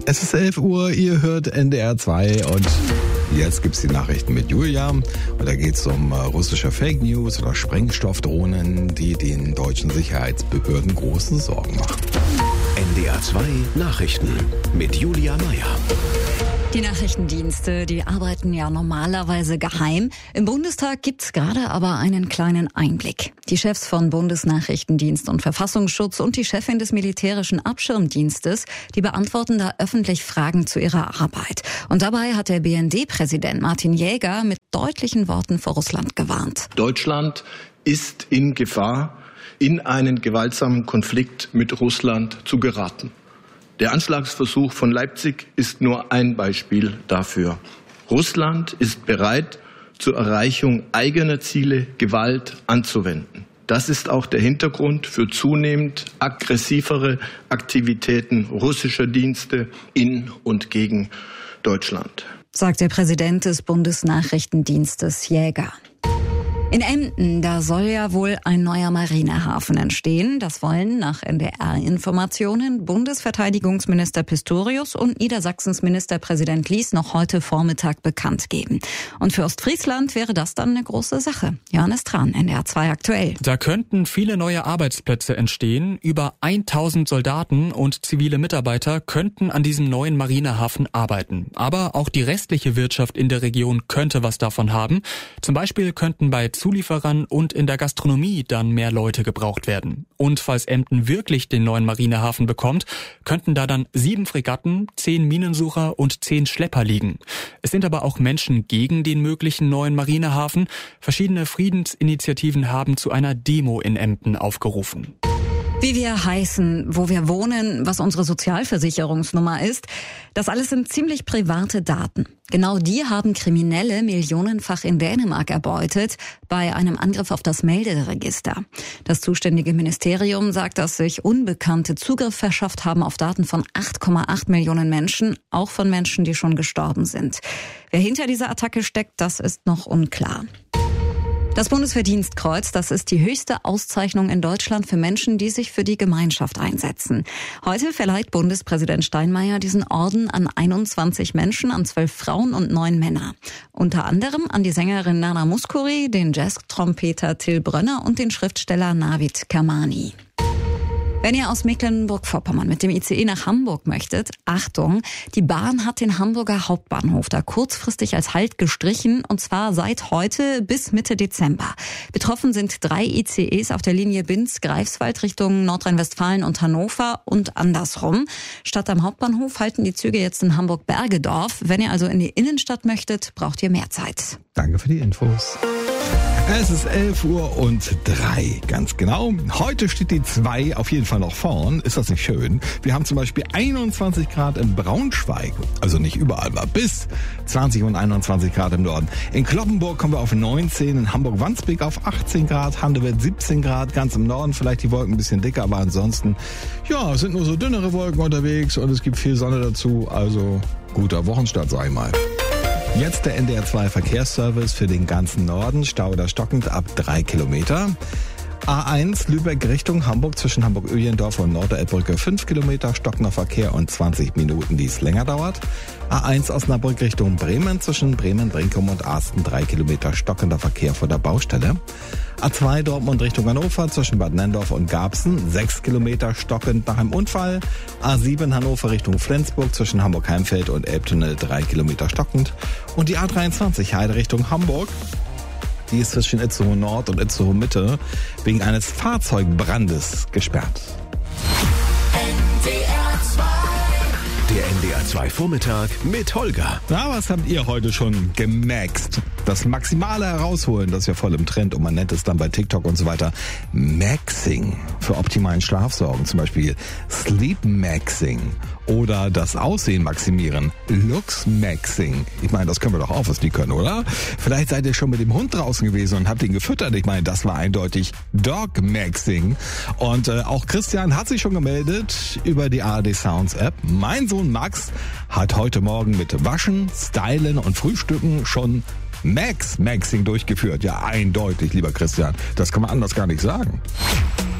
Es ist 11 Uhr, ihr hört NDR 2 und jetzt gibt's die Nachrichten mit Julia. Und da geht's um russische Fake News oder Sprengstoffdrohnen, die den deutschen Sicherheitsbehörden große Sorgen machen. NDR 2 Nachrichten mit Julia Meyer. Die Nachrichtendienste, die arbeiten ja normalerweise geheim. Im Bundestag gibt's gerade aber einen kleinen Einblick. Die Chefs von Bundesnachrichtendienst und Verfassungsschutz und die Chefin des militärischen Abschirmdienstes, die beantworten da öffentlich Fragen zu ihrer Arbeit. Und dabei hat der BND-Präsident Martin Jäger mit deutlichen Worten vor Russland gewarnt. Deutschland ist in Gefahr, in einen gewaltsamen Konflikt mit Russland zu geraten. Der Anschlagsversuch von Leipzig ist nur ein Beispiel dafür. Russland ist bereit, zur Erreichung eigener Ziele Gewalt anzuwenden. Das ist auch der Hintergrund für zunehmend aggressivere Aktivitäten russischer Dienste in und gegen Deutschland, sagt der Präsident des Bundesnachrichtendienstes Jäger. In Emden, da soll ja wohl ein neuer Marinehafen entstehen. Das wollen nach NDR-Informationen Bundesverteidigungsminister Pistorius und Niedersachsens Ministerpräsident Lies noch heute Vormittag bekannt geben. Und für Ostfriesland wäre das dann eine große Sache. Johannes Tran, NDR 2 aktuell. Da könnten viele neue Arbeitsplätze entstehen. Über 1000 Soldaten und zivile Mitarbeiter könnten an diesem neuen Marinehafen arbeiten. Aber auch die restliche Wirtschaft in der Region könnte was davon haben. Zum Beispiel könnten bei Zulieferern und in der Gastronomie dann mehr Leute gebraucht werden. Und falls Emden wirklich den neuen Marinehafen bekommt, könnten da dann 7 Fregatten, 10 Minensucher und 10 Schlepper liegen. Es sind aber auch Menschen gegen den möglichen neuen Marinehafen. Verschiedene Friedensinitiativen haben zu einer Demo in Emden aufgerufen. Wie wir heißen, wo wir wohnen, was unsere Sozialversicherungsnummer ist, das alles sind ziemlich private Daten. Genau die haben Kriminelle millionenfach in Dänemark erbeutet bei einem Angriff auf das Melderegister. Das zuständige Ministerium sagt, dass sich Unbekannte Zugriff verschafft haben auf Daten von 8,8 Millionen Menschen, auch von Menschen, die schon gestorben sind. Wer hinter dieser Attacke steckt, das ist noch unklar. Das Bundesverdienstkreuz, das ist die höchste Auszeichnung in Deutschland für Menschen, die sich für die Gemeinschaft einsetzen. Heute verleiht Bundespräsident Steinmeier diesen Orden an 21 Menschen, an 12 Frauen und 9 Männer. Unter anderem an die Sängerin Nana Mouskouri, den Jazz-Trompeter Till Brönner und den Schriftsteller Navid Kermani. Wenn ihr aus Mecklenburg-Vorpommern mit dem ICE nach Hamburg möchtet, Achtung, die Bahn hat den Hamburger Hauptbahnhof da kurzfristig als Halt gestrichen, und zwar seit heute bis Mitte Dezember. Betroffen sind 3 ICEs auf der Linie Binz-Greifswald Richtung Nordrhein-Westfalen und Hannover und andersrum. Statt am Hauptbahnhof halten die Züge jetzt in Hamburg-Bergedorf. Wenn ihr also in die Innenstadt möchtet, braucht ihr mehr Zeit. Danke für die Infos. Es ist 11 Uhr und 3, ganz genau. Heute steht die 2 auf jeden Fall noch vorn. Ist das nicht schön? Wir haben zum Beispiel 21 Grad in Braunschweig. Also nicht überall, aber bis 20 und 21 Grad im Norden. In Cloppenburg kommen wir auf 19, in Hamburg-Wandsbek auf 18 Grad, Handewitt 17 Grad, ganz im Norden vielleicht die Wolken ein bisschen dicker, aber ansonsten, ja, es sind nur so dünnere Wolken unterwegs und es gibt viel Sonne dazu. Also guter Wochenstart, sag ich mal. Jetzt der NDR 2 Verkehrsservice für den ganzen Norden. Stau oder stockend ab 3 Kilometer. A1 Lübeck Richtung Hamburg zwischen Hamburg-Öhlendorf und Norderelbbrücke 5 Kilometer, stockender Verkehr und 20 Minuten, die es länger dauert. A1 Osnabrück Richtung Bremen zwischen Bremen-Brinkum und Arsten 3 Kilometer, stockender Verkehr vor der Baustelle. A2 Dortmund Richtung Hannover zwischen Bad Nenndorf und Garbsen 6 Kilometer, stockend nach einem Unfall. A7 Hannover Richtung Flensburg zwischen Hamburg-Heimfeld und Elbtunnel 3 Kilometer stockend. Und die A23 Heide Richtung Hamburg. Die ist zwischen Itzehoe Nord und Itzehoe Mitte wegen eines Fahrzeugbrandes gesperrt. Der NDR 2 Vormittag mit Holger. Na, was habt ihr heute schon gemaxt? Das Maximale herausholen, das ist ja voll im Trend und man nennt es dann bei TikTok und so weiter Maxing. Für optimalen Schlaf sorgen, zum Beispiel Sleep Maxing. Oder das Aussehen maximieren, Looks Maxing. Ich meine, das können wir doch auch, was die können, oder? Vielleicht seid ihr schon mit dem Hund draußen gewesen und habt ihn gefüttert. Ich meine, das war eindeutig Dog Maxing. Und auch Christian hat sich schon gemeldet über die ARD Sounds App. Mein Sohn Max hat heute Morgen mit Waschen, Stylen und Frühstücken schon Maxing durchgeführt. Ja, eindeutig, lieber Christian. Das kann man anders gar nicht sagen.